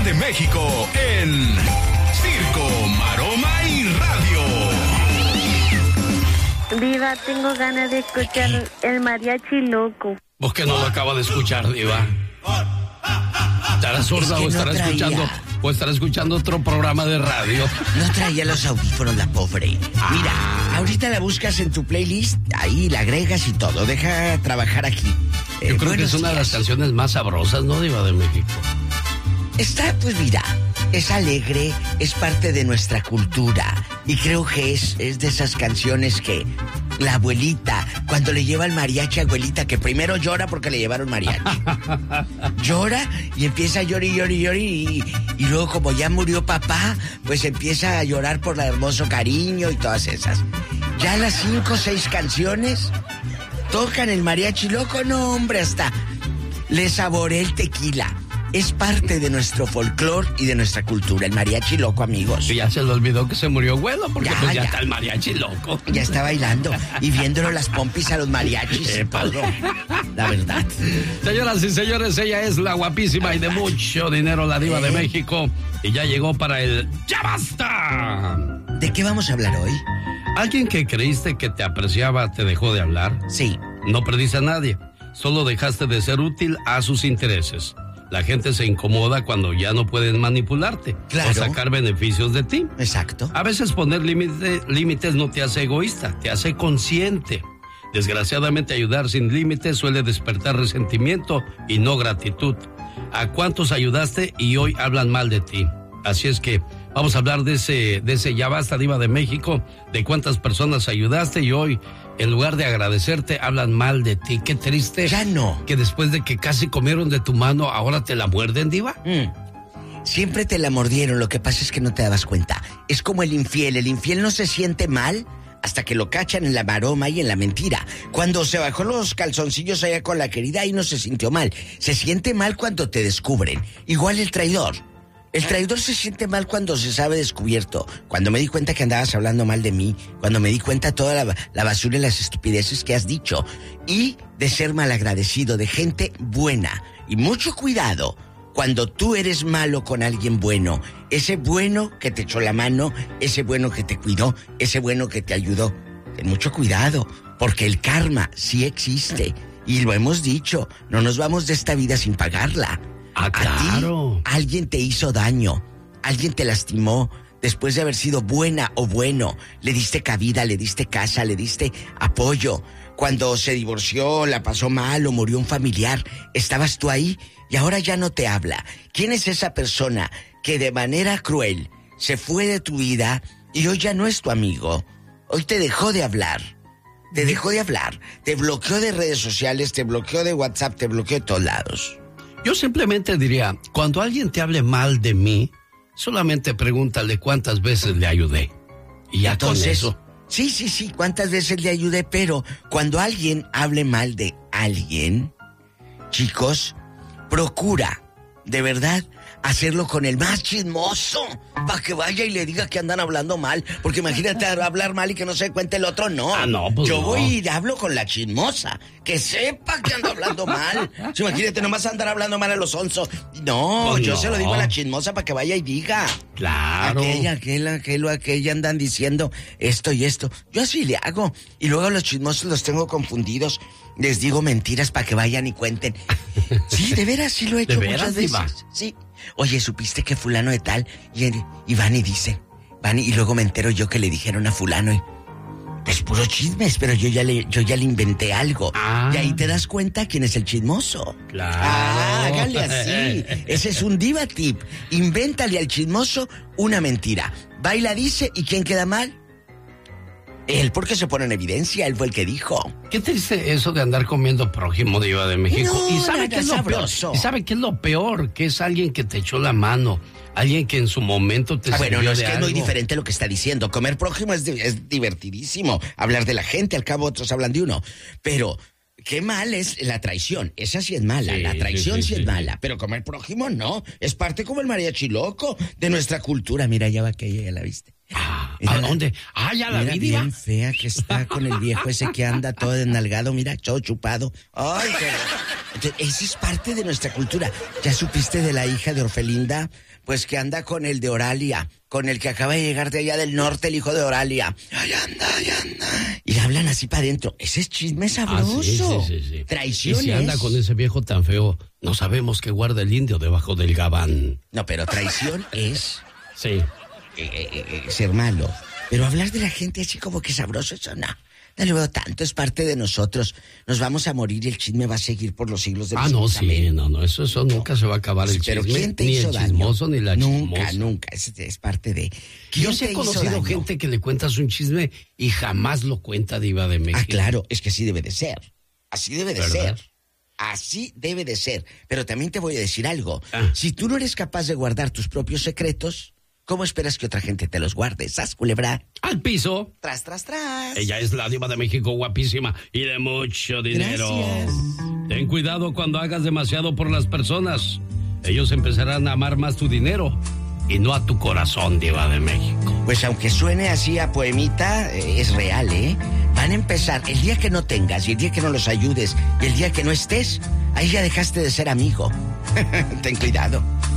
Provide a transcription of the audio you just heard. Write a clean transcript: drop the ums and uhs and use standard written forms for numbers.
de México en Circo, Maroma y Radio. Diva, tengo ganas de escuchar el mariachi loco. ¿Vos que no lo acaba de escuchar, Diva? ¿Estará sorda o estará escuchando? ¿O estará escuchando otro programa de radio? No traía los audífonos, la pobre. Mira, ahorita la buscas en tu playlist, ahí la agregas y todo. Deja trabajar aquí. Yo creo que es una de las canciones más sabrosas, ¿no, Diva de México? Está, pues mira, es alegre, es parte de nuestra cultura. Y creo que es de esas canciones que la abuelita, cuando le lleva el mariachi a abuelita, que primero llora porque le llevaron mariachi. Llora y empieza a llorar y luego como ya murió papá, pues empieza a llorar por el hermoso cariño y todas esas. Ya las 5 o 6 canciones tocan el mariachi loco, no hombre, hasta le saboré el tequila. Es parte de nuestro folclore y de nuestra cultura, el mariachi loco, amigos. Y ya se le olvidó que se murió abuelo, porque ya ya está el mariachi loco. Ya está bailando y viéndolo las pompis a los mariachis y todo. La verdad. Señoras y señores, ella es la guapísima y de mucho dinero, la Diva de México. Y ya llegó para el ¡Ya basta! ¿De qué vamos a hablar hoy? ¿Alguien que creíste que te apreciaba te dejó de hablar? Sí. No perdiste a nadie, solo dejaste de ser útil a sus intereses. La gente se incomoda cuando ya no pueden manipularte o sacar beneficios de ti. Exacto. A veces poner límites no te hace egoísta, te hace consciente. Desgraciadamente, ayudar sin límites suele despertar resentimiento y no gratitud. ¿A cuántos ayudaste y hoy hablan mal de ti? Así es que vamos a hablar de ese Ya Basta, Diva de México, de cuántas personas ayudaste y hoy, en lugar de agradecerte, hablan mal de ti. Qué triste. Ya no. Que después de que casi comieron de tu mano, ahora te la muerden, Diva. Siempre te la mordieron, lo que pasa es que no te dabas cuenta. Es como el infiel no se siente mal hasta que lo cachan en la maroma y en la mentira. Cuando se bajó los calzoncillos allá con la querida, ahí no se sintió mal. Se siente mal cuando te descubren. Igual el traidor. El traidor se siente mal cuando se sabe descubierto. Cuando me di cuenta que andabas hablando mal de mí. Cuando me di cuenta toda la basura y las estupideces que has dicho. Y de ser malagradecido, de gente buena. Y mucho cuidado cuando tú eres malo con alguien bueno. Ese bueno que te echó la mano, ese bueno que te cuidó, ese bueno que te ayudó. Ten mucho cuidado, porque el karma sí existe. Y lo hemos dicho, no nos vamos de esta vida sin pagarla. Claro. A ti, alguien te hizo daño, alguien te lastimó, después de haber sido buena o bueno, le diste cabida, le diste casa, le diste apoyo. Cuando se divorció, la pasó mal o murió un familiar, estabas tú ahí y ahora ya no te habla. ¿Quién es esa persona que de manera cruel se fue de tu vida y hoy ya no es tu amigo? Hoy te dejó de hablar. Te dejó de hablar, te bloqueó de redes sociales, te bloqueó de WhatsApp, te bloqueó de todos lados. Yo simplemente diría, cuando alguien te hable mal de mí, solamente pregúntale cuántas veces le ayudé. Y ya entonces, con eso. Sí, cuántas veces le ayudé, pero cuando alguien hable mal de alguien, chicos, procura, de verdad, hacerlo con el más chismoso, para que vaya y le diga que andan hablando mal, porque imagínate hablar mal y que no se cuente el otro, no. No, pues yo no. voy y hablo con la chismosa, que sepa que ando hablando mal. Imagínate nomás andar hablando mal a los onzos. No, pues yo no. se lo digo a la chismosa para que vaya y diga. Claro. Aquella andan diciendo esto y esto. Yo así le hago. Y luego a los chismosos los tengo confundidos. Les digo mentiras para que vayan y cuenten. Sí, de veras, sí lo he hecho muchas veces. Diva? Sí. Oye, ¿supiste que fulano de tal? Y van y dicen. Y luego me entero yo que le dijeron a fulano y... Pues puro chismes, pero yo ya le inventé algo. Y ahí te das cuenta quién es el chismoso. Claro. Hágale así. Ese es un diva tip. Invéntale al chismoso una mentira. Va y la dice, ¿y quién queda mal? Él, porque se pone en evidencia, él fue el que dijo. Qué triste eso de andar comiendo prójimo, Diva de México. No, ¿Y sabe qué es lo peor? ¿Y sabe qué es lo peor? Que es alguien que te echó la mano, alguien que en su momento te sirvió bueno, no, es de que algo. es muy diferente lo que está diciendo. Comer prójimo es divertidísimo. Hablar de la gente, al cabo otros hablan de uno. Pero qué mal es la traición. Esa sí es mala. La traición sí es mala. Pero comer prójimo no. Es parte como el mariachi loco de nuestra cultura. Mira, ya va que ya la viste. ¿A dónde? Ya la vi, Diva. Bien fea que está con el viejo ese que anda todo desnalgado, mira, todo chupado. Ay, pero... Esa es parte de nuestra cultura. ¿Ya supiste de la hija de Orfelinda? Pues que anda con el de Oralia, con el que acaba de llegar de allá del norte, el hijo de Oralia. Allá anda. Y le hablan así para adentro. Ese es chisme sabroso. Sí. Traiciones. Y si anda con ese viejo tan feo, no sabemos qué guarda el indio debajo del gabán. No, pero traición es... Sí. Ser malo. Pero hablar de la gente así como que sabroso, eso no lo veo tanto, es parte de nosotros. Nos vamos a morir y el chisme va a seguir por los siglos de los siglos. No, eso nunca se va a acabar el pero chisme. ¿quién te ni hizo el daño? Chismoso, ni la chismosa. Nunca, es parte de... Yo sí he conocido gente que le cuentas un chisme y jamás lo cuenta, Diva de México. Claro, es que así debe de ser. Así debe de ¿verdad? ser. Así debe de ser. Pero también te voy a decir algo. Si tú no eres capaz de guardar tus propios secretos, ¿cómo esperas que otra gente te los guarde? ¿Sas, culebra? Al piso. Tras. Ella es la Diva de México, guapísima y de mucho dinero. Gracias. Ten cuidado cuando hagas demasiado por las personas. Ellos empezarán a amar más tu dinero y no a tu corazón, Diva de México. Pues aunque suene así a poemita, es real, ¿eh? Van a empezar el día que no tengas y el día que no los ayudes y el día que no estés, ahí ya dejaste de ser amigo. Ten cuidado.